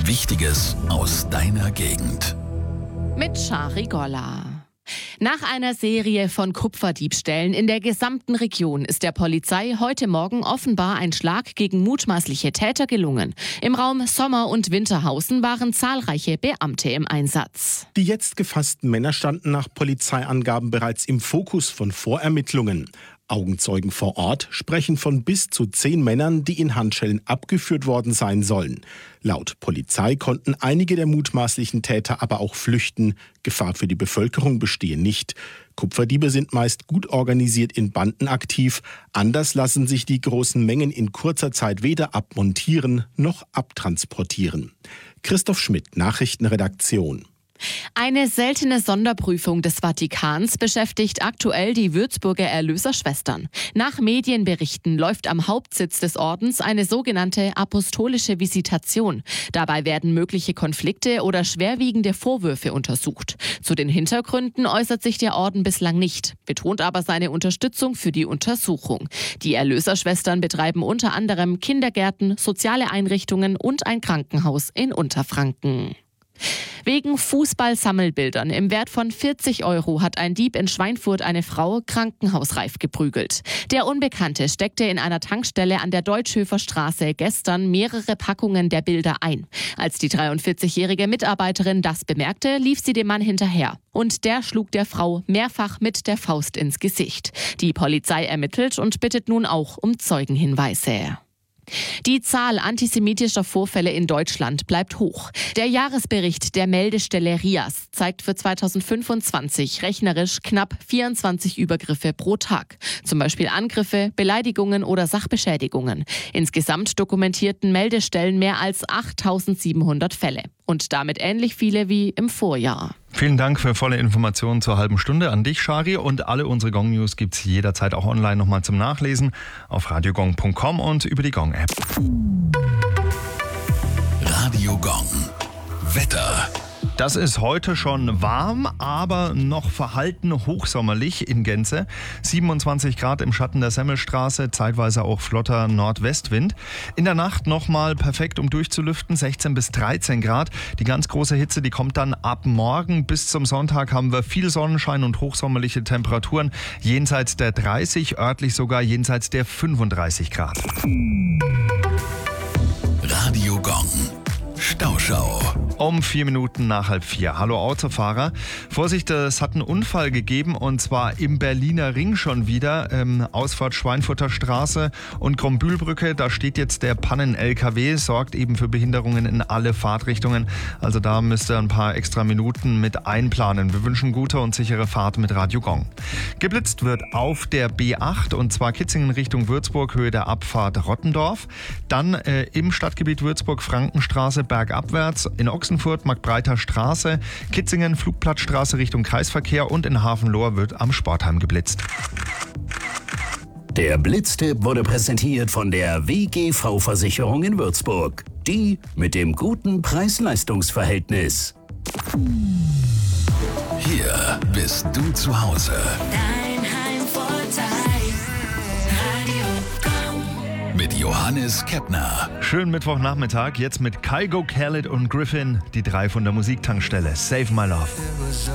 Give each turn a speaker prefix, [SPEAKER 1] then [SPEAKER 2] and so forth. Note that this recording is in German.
[SPEAKER 1] Wichtiges aus deiner Gegend.
[SPEAKER 2] Mit Shari Golla. Nach einer Serie von Kupferdiebstählen in der gesamten Region ist der Polizei heute Morgen offenbar ein Schlag gegen mutmaßliche Täter gelungen. Im Raum Sommer- und Winterhausen waren zahlreiche Beamte im Einsatz.
[SPEAKER 3] Die jetzt gefassten Männer standen nach Polizeiangaben bereits im Fokus von Vorermittlungen. Augenzeugen vor Ort sprechen von bis zu 10 Männern, die in Handschellen abgeführt worden sein sollen. Laut Polizei konnten einige der mutmaßlichen Täter aber auch flüchten. Gefahr für die Bevölkerung bestehe nicht. Kupferdiebe sind meist gut organisiert in Banden aktiv. Anders lassen sich die großen Mengen in kurzer Zeit weder abmontieren noch abtransportieren. Christoph Schmidt, Nachrichtenredaktion.
[SPEAKER 2] Eine seltene Sonderprüfung des Vatikans beschäftigt aktuell die Würzburger Erlöserschwestern. Nach Medienberichten läuft am Hauptsitz des Ordens eine sogenannte apostolische Visitation. Dabei werden mögliche Konflikte oder schwerwiegende Vorwürfe untersucht. Zu den Hintergründen äußert sich der Orden bislang nicht, betont aber seine Unterstützung für die Untersuchung. Die Erlöserschwestern betreiben unter anderem Kindergärten, soziale Einrichtungen und ein Krankenhaus in Unterfranken. Wegen Fußball-Sammelbildern im Wert von 40 € hat ein Dieb in Schweinfurt eine Frau krankenhausreif geprügelt. Der Unbekannte steckte in einer Tankstelle an der Deutschhöfer Straße gestern mehrere Packungen der Bilder ein. Als die 43-jährige Mitarbeiterin das bemerkte, lief sie dem Mann hinterher. Und der schlug der Frau mehrfach mit der Faust ins Gesicht. Die Polizei ermittelt und bittet nun auch um Zeugenhinweise. Die Zahl antisemitischer Vorfälle in Deutschland bleibt hoch. Der Jahresbericht der Meldestelle RIAS zeigt für 2025 rechnerisch knapp 24 Übergriffe pro Tag. Zum Beispiel Angriffe, Beleidigungen oder Sachbeschädigungen. Insgesamt dokumentierten Meldestellen mehr als 8.700 Fälle. Und damit ähnlich viele wie im Vorjahr.
[SPEAKER 4] Vielen Dank für volle Informationen zur halben Stunde an dich, Shari. Und alle unsere Gong-News gibt es jederzeit auch online nochmal zum Nachlesen auf radiogong.com und über die Gong-App.
[SPEAKER 1] Radio Gong. Wetter.
[SPEAKER 4] Das ist heute schon warm, aber noch verhalten hochsommerlich in Gänze. 27 Grad im Schatten der Semmelstraße, zeitweise auch flotter Nordwestwind. In der Nacht nochmal perfekt, um durchzulüften, 16 bis 13 Grad. Die ganz große Hitze, die kommt dann ab morgen. Bis zum Sonntag haben wir viel Sonnenschein und hochsommerliche Temperaturen. Jenseits der 30, örtlich sogar jenseits der 35 Grad.
[SPEAKER 1] Radio Gong. Stauschau.
[SPEAKER 4] Um 4 Minuten nach 3:30. Hallo Autofahrer. Vorsicht, es hat einen Unfall gegeben und zwar im Berliner Ring schon wieder. Ausfahrt Schweinfurter Straße und Krombühlbrücke. Da steht jetzt der Pannen-LKW, sorgt eben für Behinderungen in alle Fahrtrichtungen. Also da müsst ihr ein paar extra Minuten mit einplanen. Wir wünschen gute und sichere Fahrt mit Radio Gong. Geblitzt wird auf der B8 und zwar Kitzingen Richtung Würzburg, Höhe der Abfahrt Rottendorf. Dann im Stadtgebiet Würzburg-Frankenstraße bergabwärts, in Ochsenfurt, Marktbreiter Straße, Kitzingen, Flugplatzstraße Richtung Kreisverkehr und in Hafenlohr wird am Sportheim geblitzt.
[SPEAKER 5] Der Blitztipp wurde präsentiert von der WGV-Versicherung in Würzburg. Die mit dem guten Preis-Leistungs-Verhältnis.
[SPEAKER 1] Hier bist du zu Hause.
[SPEAKER 6] Dein Heimvorteil. Radio Gong.
[SPEAKER 1] Mit Johannes Keppner.
[SPEAKER 4] Schönen Mittwochnachmittag, jetzt mit Kygo, Khaled und Griffin, die 3 von der Musiktankstelle. Save My Love.